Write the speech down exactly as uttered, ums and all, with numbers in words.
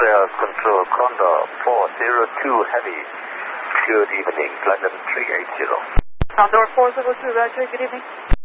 Air Control, Condor four zero two Heavy. Good evening, London three eight zero. Condor four zero two, Roger, good evening.